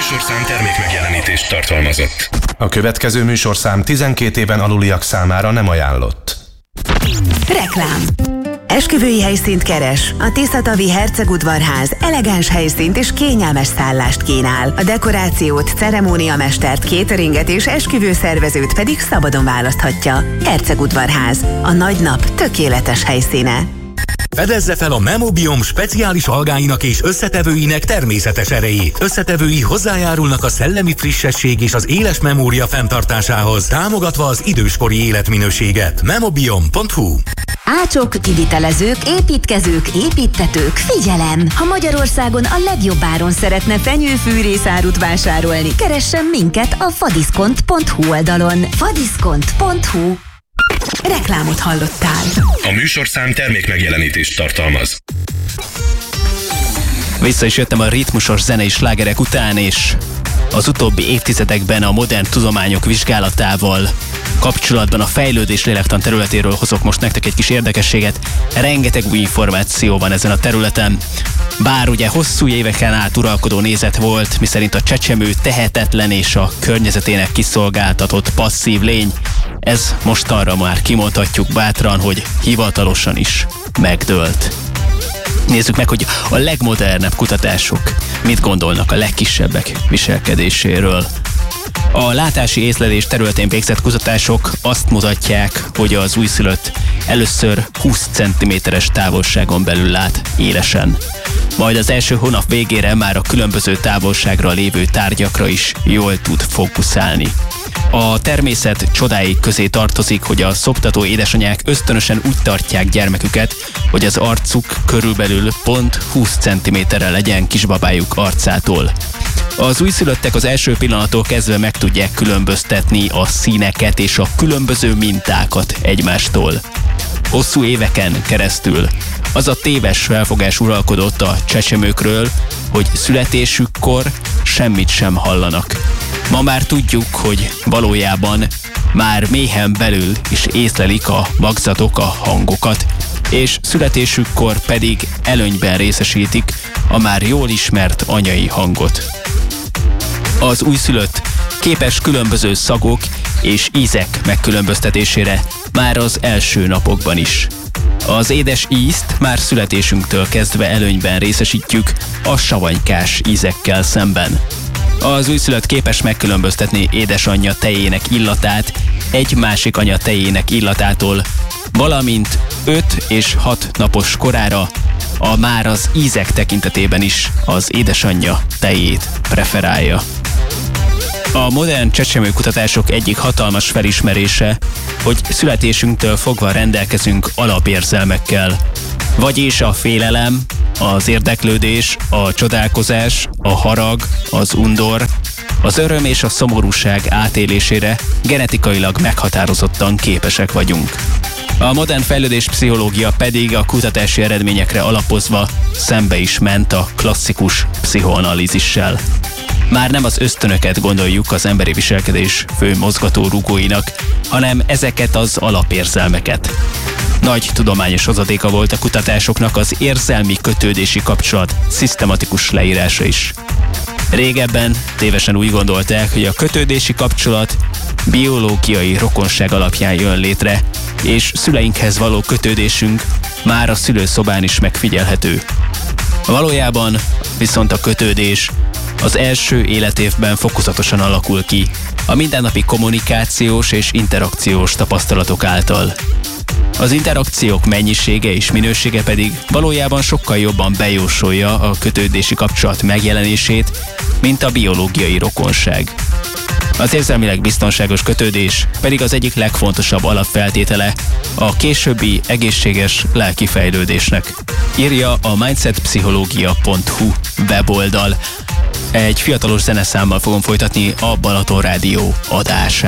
műsorszám termék megjelenítést tartalmazott. A következő műsorszám 12 éven aluliak számára nem ajánlott. Reklám. Esküvői helyszínt keres. A Tiszatavi Hercegudvarház elegáns helyszínt és kényelmes szállást kínál. A dekorációt, ceremóniamestert, cateringet és esküvőszervezőt pedig szabadon választhatja. Hercegudvarház. A nagy nap tökéletes helyszíne. Fedezze fel a Memobiom speciális algáinak és összetevőinek természetes erejét. Összetevői hozzájárulnak a szellemi frissesség és az éles memória fenntartásához, támogatva az időskori életminőséget. Memobiom.hu. Ácsok, kivitelezők, építkezők, építtetők, figyelem! Ha Magyarországon a legjobb áron szeretne fenyőfűrészárut vásárolni, keressen minket a fadiszkont.hu oldalon. fadiszkont.hu. Reklámot hallottál. A műsorszám termék megjelenítést tartalmaz. Vissza is jöttem a ritmusos zenei slágerek után, és az utóbbi évtizedekben a modern tudományok vizsgálatával kapcsolatban a fejlődés lélektan területéről hozok most nektek egy kis érdekességet. Rengeteg új információ van ezen a területen. Bár ugye hosszú éveken át uralkodó nézet volt, miszerint a csecsemő tehetetlen és a környezetének kiszolgáltatott passzív lény, ez mostanra már kimondhatjuk bátran, hogy hivatalosan is megdőlt. Nézzük meg, hogy a legmodernebb kutatások mit gondolnak a legkisebbek viselkedéséről. A látási észlelés területén végzett kutatások azt mutatják, hogy az újszülött először 20 cm-es távolságon belül lát élesen. Majd az első hónap végére már a különböző távolságra lévő tárgyakra is jól tud fókuszálni. A természet csodái közé tartozik, hogy a szoptató édesanyák ösztönösen úgy tartják gyermeküket, hogy az arcuk körülbelül pont 20 cm-re legyen kisbabájuk arcától. Az újszülöttek az első pillanattól kezdve meg tudják különböztetni a színeket és a különböző mintákat egymástól. Hosszú éveken keresztül az a téves felfogás uralkodott a csecsemőkről, hogy születésükkor semmit sem hallanak. Ma már tudjuk, hogy valójában már méhen belül is észlelik a magzatok a hangokat, és születésükkor pedig előnyben részesítik a már jól ismert anyai hangot. Az újszülött képes különböző szagok és ízek megkülönböztetésére már az első napokban is. Az édes ízt már születésünktől kezdve előnyben részesítjük a savanykás ízekkel szemben. Az újszülött képes megkülönböztetni édesanyja tejének illatát egy másik anya tejének illatától, valamint 5 és 6 napos korára már az ízek tekintetében is az édesanyja tejét preferálja. A modern csecsemőkutatások egyik hatalmas felismerése, hogy születésünktől fogva rendelkezünk alapérzelmekkel, vagyis a félelem, az érdeklődés, a csodálkozás, a harag, az undor, az öröm és a szomorúság átélésére genetikailag meghatározottan képesek vagyunk. A modern fejlődés pszichológia pedig a kutatási eredményekre alapozva szembe is ment a klasszikus pszichoanalízissel. Már nem az ösztönöket gondoljuk az emberi viselkedés fő mozgató rugóinak, hanem ezeket az alapérzelmeket. Nagy tudományos hozadéka volt a kutatásoknak az érzelmi kötődési kapcsolat szisztematikus leírása is. Régebben tévesen úgy gondolták, hogy a kötődési kapcsolat biológiai rokonság alapján jön létre, és szüleinkhez való kötődésünk már a szülőszobán is megfigyelhető. Valójában viszont a kötődés az első életévben fokozatosan alakul ki, a mindennapi kommunikációs és interakciós tapasztalatok által. Az interakciók mennyisége és minősége pedig valójában sokkal jobban bejósolja a kötődési kapcsolat megjelenését, mint a biológiai rokonság. Az érzelmileg biztonságos kötődés pedig az egyik legfontosabb alapfeltétele a későbbi egészséges lelki fejlődésnek, írja a mindsetpszichológia.hu weboldal. Egy fiatalos zeneszámmal fogom folytatni a Balaton Rádió adását.